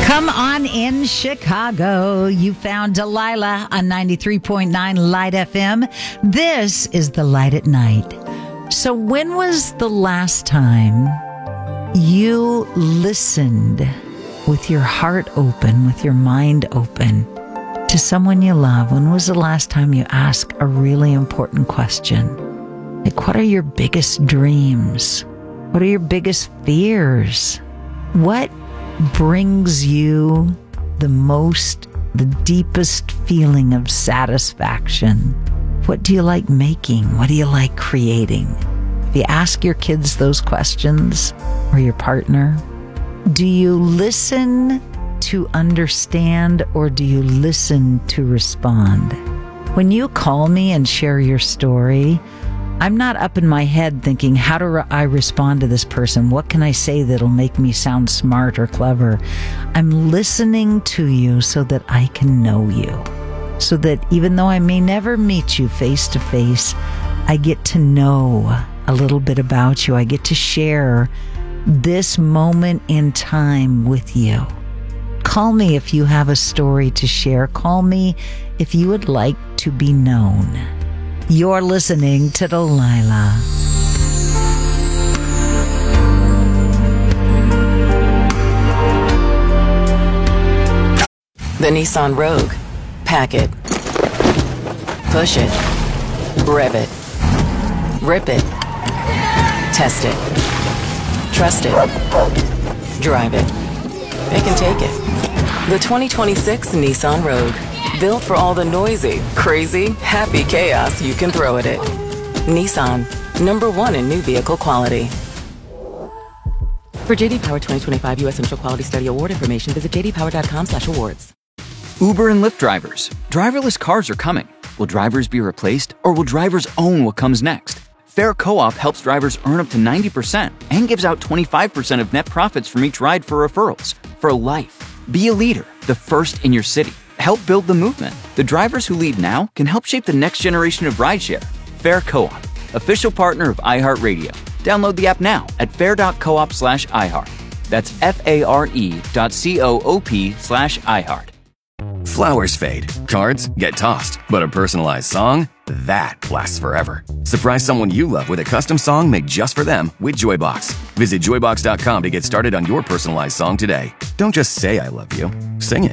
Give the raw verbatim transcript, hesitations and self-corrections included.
Come on in, Chicago. You found Delilah on ninety-three point nine Light F M. This is The Light at Night. So when was the last time you listened with your heart open, with your mind open to someone you love? When was the last time you asked a really important question? Like, what are your biggest dreams? What are your biggest fears? What brings you the most, the deepest feeling of satisfaction? What do you like making? What do you like creating? If you ask your kids those questions, or your partner, do you listen to understand, or do you listen to respond? When you call me and share your story, I'm not up in my head thinking, how do I respond to this person? What can I say that'll make me sound smart or clever? I'm listening to you so that I can know you. So that even though I may never meet you face to face, I get to know a little bit about you. I get to share this moment in time with you. Call me if you have a story to share. Call me if you would like to be known. You're listening to Delilah. The Nissan Rogue. Pack it. Push it. Rev it. Rip it. Test it. Trust it. Drive it. They can take it. The twenty twenty-six Nissan Rogue. Built for all the noisy, crazy, happy chaos you can throw at it. Nissan, number one in new vehicle quality. For J D Power twenty twenty-five U S Initial Quality Study Award information, visit j d power dot com slash awards. Uber and Lyft drivers. Driverless cars are coming. Will drivers be replaced, or will drivers own what comes next? Fair Co-op helps drivers earn up to ninety percent and gives out twenty-five percent of net profits from each ride for referrals. For life. Be a leader, the first in your city. Help build the movement. The drivers who lead now can help shape the next generation of rideshare. Fair Co-op, official partner of iHeartRadio. Download the app now at fair.coop slash iHeart. That's F-A-R-E dot C-O-O-P slash iHeart. Flowers fade, cards get tossed, but a personalized song, that lasts forever. Surprise someone you love with a custom song made just for them with Joybox. Visit joybox dot com to get started on your personalized song today. Don't just say I love you, sing it.